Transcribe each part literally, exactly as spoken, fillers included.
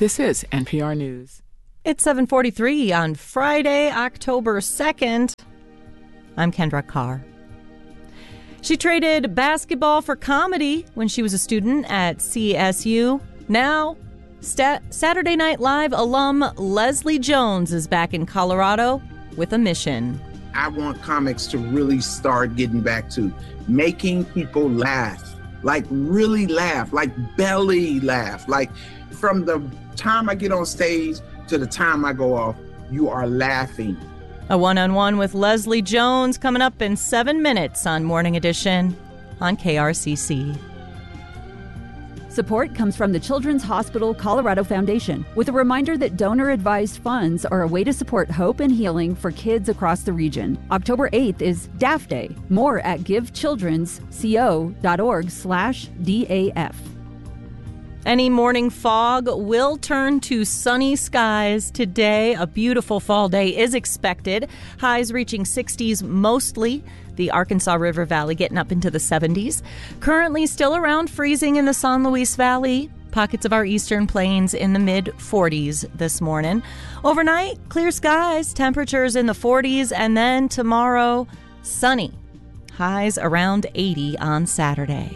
This is N P R News. It's seven forty-three on Friday, October second. I'm Kendra Carr. She traded basketball for comedy when she was a student at C S U. Now, Stat- Saturday Night Live alum Leslie Jones is back in Colorado with a mission. I want comics to really start getting back to making people laugh, like really laugh, like belly laugh. Like from the time I get on stage to the time I go off, you are laughing. A one-on-one with Leslie Jones coming up in seven minutes on Morning Edition on K R C C. Support comes from the Children's Hospital Colorado Foundation, with a reminder that donor-advised funds are a way to support hope and healing for kids across the region. October eighth is D A F Day. More at givechildrensco.org slash DAF. Any morning fog will turn to sunny skies today. A beautiful fall day is expected. Highs reaching sixties mostly. The Arkansas River Valley getting up into the seventies. Currently still around freezing in the San Luis Valley. Pockets of our eastern plains in the mid forties this morning. Overnight, clear skies, temperatures in the forties, and then tomorrow, sunny. Highs around eighty on Saturday.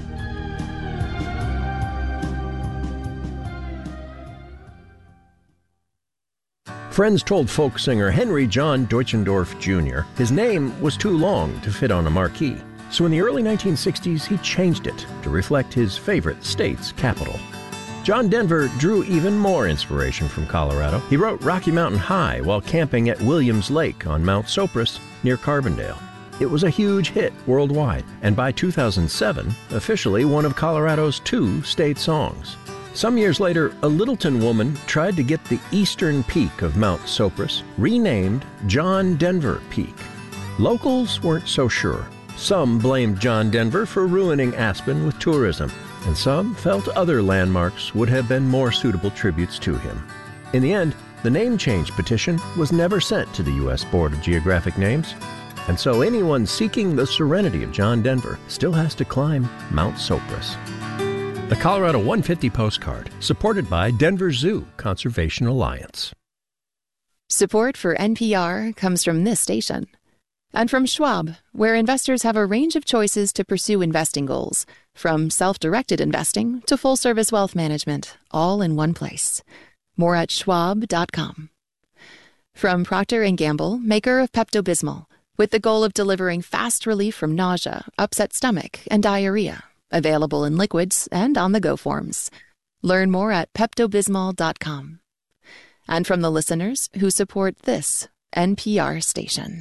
Friends told folk singer Henry John Deutschendorf Junior his name was too long to fit on a marquee. So in the early nineteen sixties, he changed it to reflect his favorite state's capital. John Denver drew even more inspiration from Colorado. He wrote Rocky Mountain High while camping at Williams Lake on Mount Sopris near Carbondale. It was a huge hit worldwide, and by two thousand seven, officially one of Colorado's two state songs. Some years later, a Littleton woman tried to get the eastern peak of Mount Sopris renamed John Denver Peak. Locals weren't so sure. Some blamed John Denver for ruining Aspen with tourism, and some felt other landmarks would have been more suitable tributes to him. In the end, the name change petition was never sent to the U S Board of Geographic Names, and so anyone seeking the serenity of John Denver still has to climb Mount Sopris. The Colorado one fifty postcard, supported by Denver Zoo Conservation Alliance. Support for N P R comes from this station. And from Schwab, where investors have a range of choices to pursue investing goals, from self-directed investing to full-service wealth management, all in one place. More at schwab dot com. From Procter and Gamble, maker of Pepto-Bismol, with the goal of delivering fast relief from nausea, upset stomach, and diarrhea. Available in liquids and on-the-go forms. Learn more at pepto bismol dot com. And from the listeners who support this N P R station.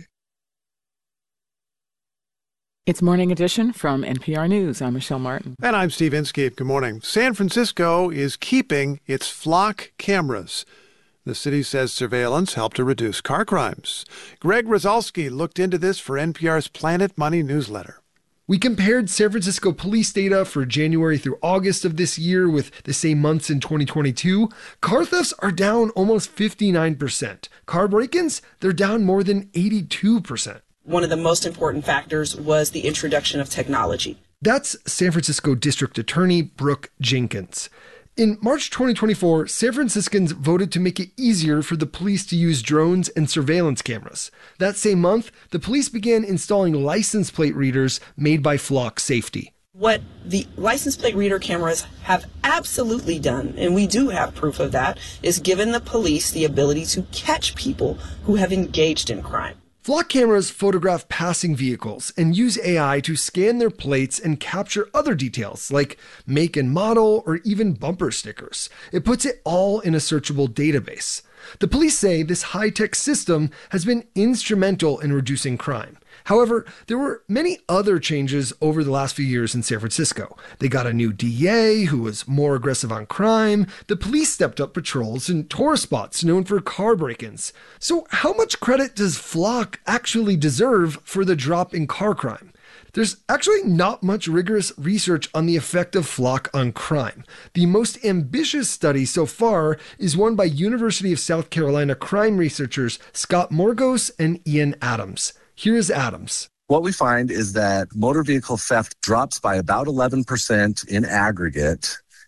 It's Morning Edition from N P R News. I'm Michelle Martin. And I'm Steve Inskeep. Good morning. San Francisco is keeping its flock cameras. The city says surveillance helped to reduce car crimes. Greg Rosalsky looked into this for N P R's Planet Money newsletter. We compared San Francisco police data for January through August of this year with the same months in twenty twenty-two. Car thefts are down almost fifty-nine percent. Car break-ins, they're down more than eighty-two percent. One of the most important factors was the introduction of technology. That's San Francisco District Attorney Brooke Jenkins. In March twenty twenty-four, San Franciscans voted to make it easier for the police to use drones and surveillance cameras. That same month, the police began installing license plate readers made by Flock Safety. What the license plate reader cameras have absolutely done, and we do have proof of that, is given the police the ability to catch people who have engaged in crime. Flock cameras photograph passing vehicles and use A I to scan their plates and capture other details like make and model or even bumper stickers. It puts it all in a searchable database. The police say this high-tech system has been instrumental in reducing crime. However, there were many other changes over the last few years in San Francisco. They got a new D A who was more aggressive on crime. The police stepped up patrols in tourist spots known for car break-ins. So how much credit does Flock actually deserve for the drop in car crime? There's actually not much rigorous research on the effect of Flock on crime. The most ambitious study so far is one by University of South Carolina crime researchers Scott Morgos and Ian Adams. Here is Adams. What we find is that motor vehicle theft drops by about eleven percent in aggregate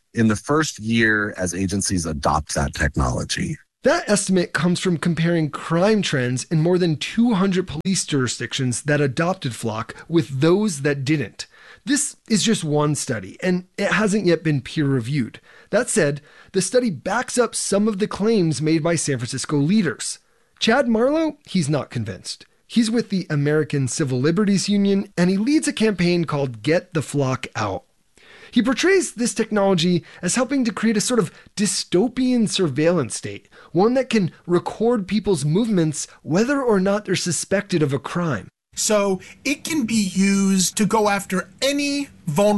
in the first year as agencies adopt that technology. That estimate comes from comparing crime trends in more than two hundred police jurisdictions that adopted Flock with those that didn't. This is just one study, and it hasn't yet been peer-reviewed. That said, the study backs up some of the claims made by San Francisco leaders. Chad Marlowe, he's not convinced. He's with the American Civil Liberties Union, and he leads a campaign called Get the Flock Out. He portrays this technology as helping to create a sort of dystopian surveillance state, one that can record people's movements whether or not they're suspected of a crime. So it can be used to go after any vulnerable